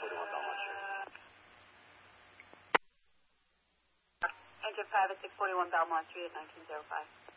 641 Belmont Street. Engine 5 at 641 Belmont Street at 1905.